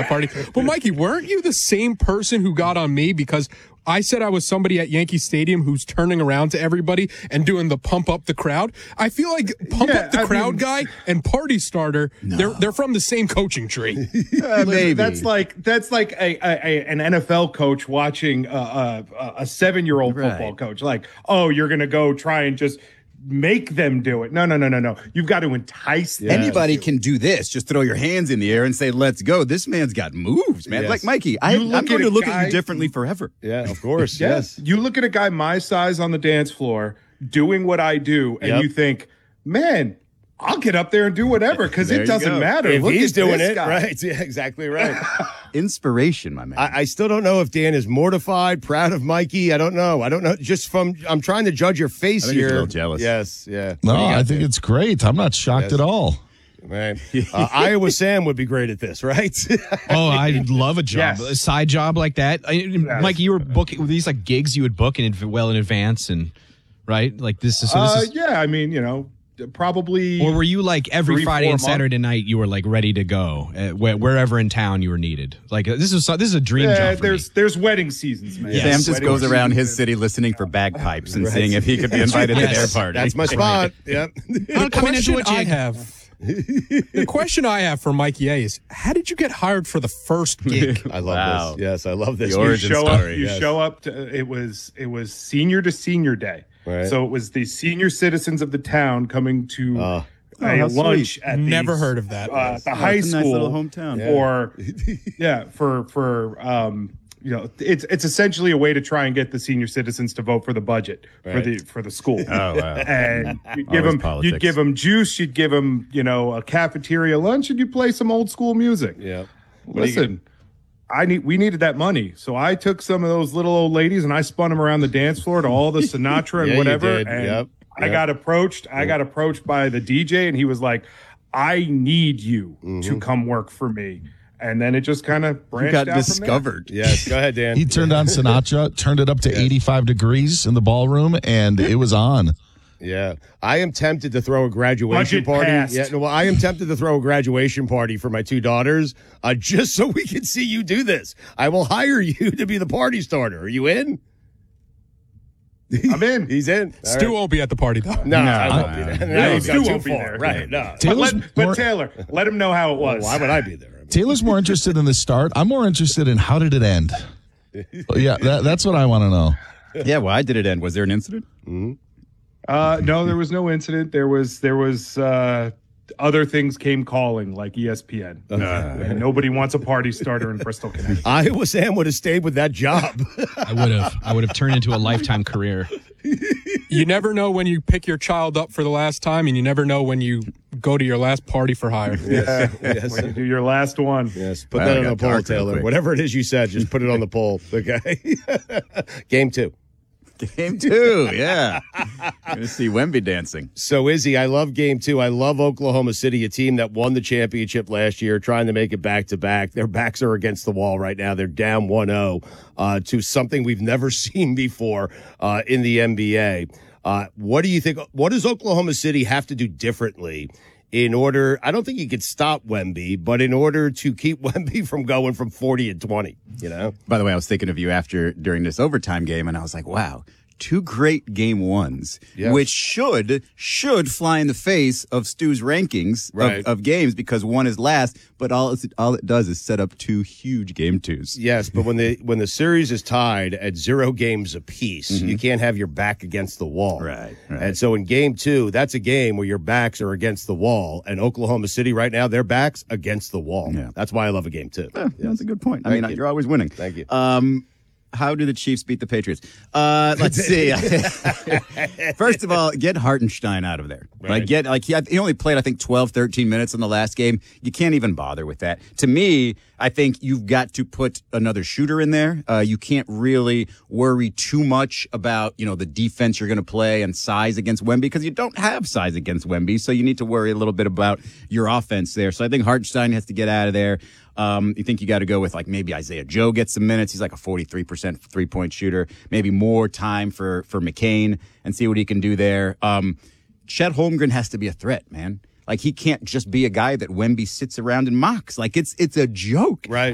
party. But Mikey, weren't you the same person who got on me because I said I was somebody at Yankee Stadium who's turning around to everybody and doing the pump up the crowd? I feel like pump up the crowd guy and party starter, they're from the same coaching tree. Maybe. That's like an NFL coach watching a 7-year-old football coach. Like, oh, you're going to go try and just make them do it. No. You've got to entice them. Anybody can do this. Just throw your hands in the air and say, let's go. This man's got moves, man. Yes. Like, Mikey, I'm going to look at you differently forever. Yeah, of course. Yes. You look at a guy my size on the dance floor doing what I do, and you think, man, I'll get up there and do whatever because it doesn't matter. If Look he's at doing this it, guy. right. Yeah, exactly right. Inspiration, my man. I still don't know if Dan is mortified, proud of Mikey. I don't know. Just I'm trying to judge your face I think here. he's a little jealous. Yes, yeah. No, I think it's great. I'm not shocked at all. Right. Iowa Sam would be great at this, right? Oh, I'd love a job, Yes. a side job like that. Mike, you were booking these like gigs you would book in advance, and right, like this is. Yeah, I mean, probably. Or were you like every 3-4 Friday and months? Saturday night you were like ready to go wherever in town you were needed? Like this is a dream job for me. There's wedding seasons, man. Yes. Sam just Wedding goes around seasons. his city listening for bagpipes and seeing if he could be invited to their party. That's my spot. Yep. The question I have for Mikey A is, how did you get hired for the first gig? I love Wow. this. Yes, I love this. The origin story. You Yes. show up to it was senior to senior day. Right. So it was the senior citizens of the town coming to a how lunch sweet. at Never these, heard of that. the high it's a school nice little hometown. for it's essentially a way to try and get the senior citizens to vote for the budget for the school. Oh, wow. And you'd Always give them politics. juice, you'd give them a cafeteria lunch, and you'd play some old school music. Yeah. Listen, we needed that money, so I took some of those little old ladies and I spun them around the dance floor to all the Sinatra and Yeah, you whatever. did. And Yep. I got approached. I got approached by the DJ, and he was like, "I need you to come work for me." And then it just kind of You branched got out discovered. Yes. Go ahead, Dan. He turned on Sinatra, turned it up to 85 degrees in the ballroom, and it was on. Yeah, I am tempted to throw a graduation Budget party. passed. Yeah, no, well, I am tempted to throw a graduation party for my two daughters, just so we can see you do this. I will hire you to be the party starter. Are you in? from I'm in. He's in. All Stu right. won't be at the party, though. No, I won't be there. No, He's Stu got too won't be far. there. Right? No. But Taylor, let him know how it was. Well, why would I be there? I mean, Taylor's more interested in the start. I'm more interested in how did it end? Yeah, that's what I want to know. Yeah, why did it end? Was there an incident? No, there was no incident. There was other things came calling, like ESPN. And nobody wants a party starter in Bristol, Connecticut. Iowa Sam would have stayed with that job. I would have turned into a lifetime career. You never know when you pick your child up for the last time, and you never know when you go to your last party for hire. Yeah, Yes. when you do your last one. Yes, put Wow, that it on got the poll, dark real Taylor. quick. Whatever it is you said, just put it on the poll. Okay. Game 2. Game 2, yeah. Going to see Wemby dancing. So, Izzy, I love Game 2. I love Oklahoma City, a team that won the championship last year, trying to make it back-to-back. Their backs are against the wall right now. They're down 1-0 to something we've never seen before in the NBA. What do you think? What does Oklahoma City have to do differently in order? I don't think you could stop Wemby, but in order to keep Wemby from going from 40 and 20, you know? By the way, I was thinking of you during this overtime game, and I was like, wow, 2 great game ones, Yes. which should fly in the face of Stu's rankings Right. of games because one is last, but all it does is set up 2 huge game 2s. Yes, but when the series is tied at 0 games apiece, you can't have your back against the wall. Right. And so in Game 2, that's a game where your backs are against the wall. And Oklahoma City right now, their backs against the wall. Yeah. That's why I love a Game 2. Yeah, that's a good point. I mean, you. you're always winning. Thank you. How do the Chiefs beat the Patriots? Let's see. First of all, get Hartenstein out of there. Right. He only played, I think, 12, 13 minutes in the last game. You can't even bother with that. To me, I think you've got to put another shooter in there. You can't really worry too much about, the defense you're going to play and size against Wemby because you don't have size against Wemby. So you need to worry a little bit about your offense there. So I think Hartenstein has to get out of there. You think you got to go with maybe Isaiah Joe gets some minutes. He's like a 43% 3-point shooter. Maybe more time for McCain and see what he can do there. Chet Holmgren has to be a threat, man. He can't just be a guy that Wemby sits around and mocks. It's a joke. Right.